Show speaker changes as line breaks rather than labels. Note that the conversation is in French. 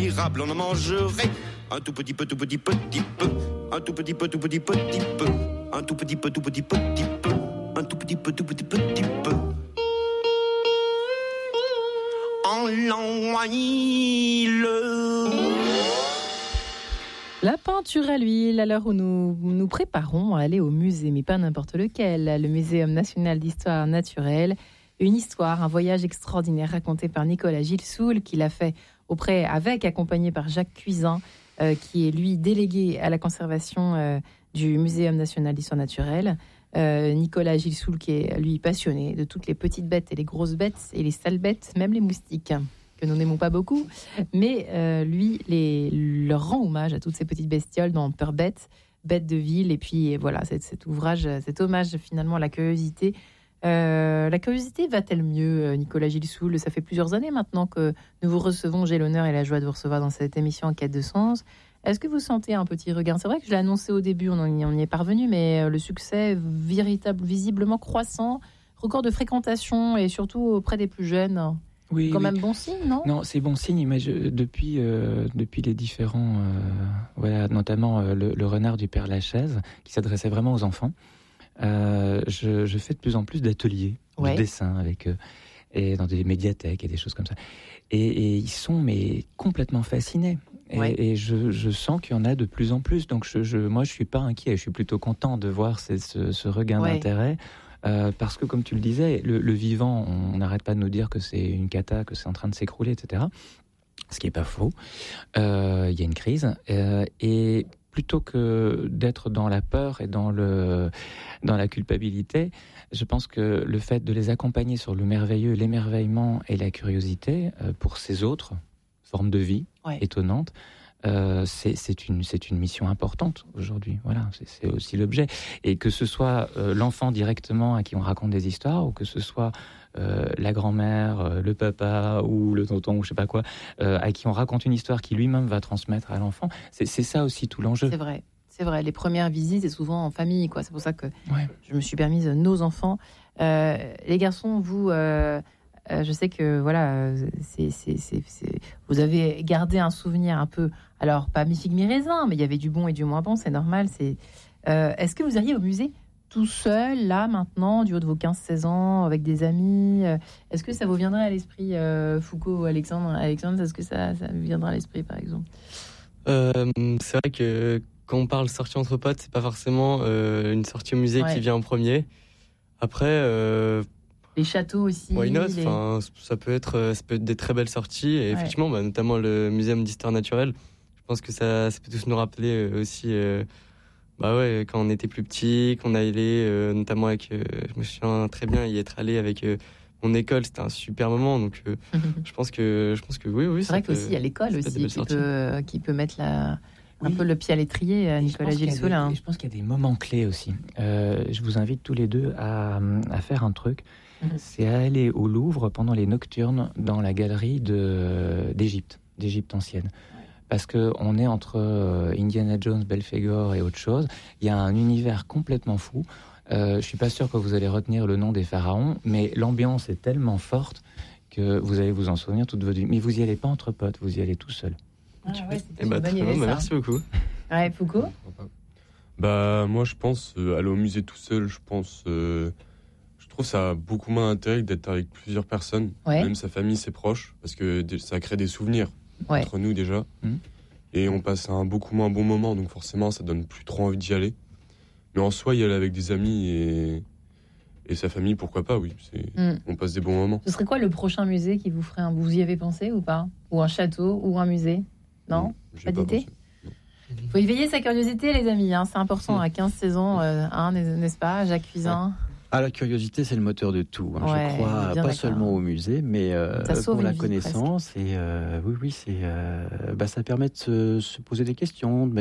désirable, on en mangerait un tout petit peu, tout petit peu, un tout petit peu, tout petit peu, un tout petit peu, tout petit peu, un tout petit peu, tout petit peu. En l'an huile.
La peinture à l'huile, à l'heure où nous nous préparons à aller au musée, mais pas n'importe lequel, le Muséum national d'histoire naturelle. Une histoire, un voyage extraordinaire raconté par Nicolas Gilsoul, qui l'a fait accompagné par Jacques Cuisin, qui est lui délégué à la conservation du Muséum national d'histoire naturelle. Nicolas Gilsoul, qui est lui passionné de toutes les petites bêtes et les grosses bêtes et les sales bêtes, même les moustiques, que nous n'aimons pas beaucoup. Mais lui leur rend hommage à toutes ces petites bestioles dans Peur bête, bêtes de ville. Et puis voilà, cet ouvrage, cet hommage finalement à la curiosité. La curiosité va-t-elle mieux, Nicolas Gilsoul? Ça fait plusieurs années maintenant que nous vous recevons. J'ai l'honneur et la joie de vous recevoir dans cette émission En quête de sens. Est-ce que vous sentez un petit regain? C'est vrai que je l'ai annoncé au début, on y est parvenu, mais le succès visiblement croissant, record de fréquentation et surtout auprès des plus jeunes.
Oui,
quand même bon signe, non?
Non, c'est bon signe, mais depuis les différents, notamment le renard du Père Lachaise, qui s'adressait vraiment aux enfants, je fais de plus en plus d'ateliers de dessin et dans des médiathèques et des choses comme ça. Et ils sont complètement fascinés. Et je sens qu'il y en a de plus en plus. Donc moi, je suis pas inquiet. Je suis plutôt content de voir ce regain d'intérêt. Parce que, comme tu le disais, le vivant, on n'arrête pas de nous dire que c'est une cata, que c'est en train de s'écrouler, etc. Ce qui n'est pas faux. Il y a une crise. Et plutôt que d'être dans la peur et dans la culpabilité, je pense que le fait de les accompagner sur le merveilleux, l'émerveillement et la curiosité pour ces autres formes de vie étonnantes, c'est une mission importante aujourd'hui. Voilà, c'est aussi l'objet. Et que ce soit l'enfant directement à qui on raconte des histoires, ou que ce soit la grand-mère, le papa ou le tonton ou je sais pas quoi, à qui on raconte une histoire qui lui-même va transmettre à l'enfant, c'est ça aussi tout l'enjeu.
C'est vrai. Les premières visites, c'est souvent en famille, quoi. C'est pour ça que je me suis permise nos enfants. Les garçons, vous... je sais que vous avez gardé un souvenir un peu, alors pas mi-figue mi-raisin, mais il y avait du bon et du moins bon, c'est normal. Est-ce que vous iriez au musée tout seul, là, maintenant, du haut de vos 15-16 ans, avec des amis? Est-ce que ça vous viendrait à l'esprit, Foucault ou Alexandre, est-ce que ça vous viendrait à l'esprit, par exemple?
C'est vrai que quand on parle sortie entre potes, c'est pas forcément une sortie au musée qui vient en premier. Après...
les châteaux aussi.
Why not? Ça peut être des très belles sorties. Et effectivement, notamment le Muséum d'histoire naturelle. Je pense que ça peut tous nous rappeler aussi, quand on était plus petit, qu'on allait, notamment avec, je me souviens très bien y être allé avec mon école. C'était un super moment. Donc, je pense que oui.
C'est vrai qu'aussi, il y a l'école aussi qui peut mettre un peu le pied à l'étrier, Nicolas Gilsoul.
Je pense qu'il y a des moments clés aussi. Je vous invite tous les deux à faire un truc. C'est à aller au Louvre pendant les nocturnes dans la galerie d'Égypte ancienne. Parce qu'on est entre Indiana Jones, Belphégor et autre chose. Il y a un univers complètement fou. Je ne suis pas sûr que vous allez retenir le nom des pharaons, mais l'ambiance est tellement forte que vous allez vous en souvenir toute votre vie. Mais vous n'y allez pas entre potes, vous y allez tout seul.
Merci beaucoup.
Foucault?
Moi, je pense aller au musée tout seul, je trouve ça a beaucoup moins d'intérêt que d'être avec plusieurs personnes, même sa famille, ses proches, parce que ça crée des souvenirs entre nous déjà, et on passe un beaucoup moins bon moment, donc forcément ça donne plus trop envie d'y aller. Mais en soi, y aller avec des amis et sa famille, pourquoi pas, oui. On passe des bons moments.
Ce serait quoi le prochain musée qui vous ferait vous y avez pensé ou pas? Ou un château, ou un musée? Non, pas d'idée? Il faut éveiller sa curiosité, les amis, c'est important, à 15-16 ans, n'est-ce pas, Jacques Cuisin?
La curiosité, c'est le moteur de tout. Je crois, pas seulement au musée, mais pour la connaissance. Et ça permet de se poser des questions, de